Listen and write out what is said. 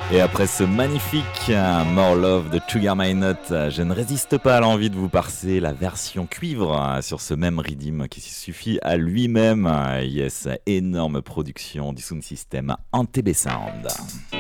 Et après ce magnifique More Love de Sugar My Nut, je ne résiste pas à l'envie de vous passer la version cuivre sur ce même rythme qui suffit à lui-même. Yes, énorme production du Sound System en TB Sound.